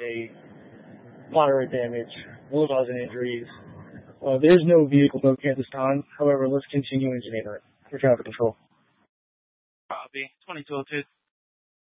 day, moderate damage, will cause an injuries. There's no vehicle mode Kansas on. However, let's continue engineering for traffic control. Copy. 2202.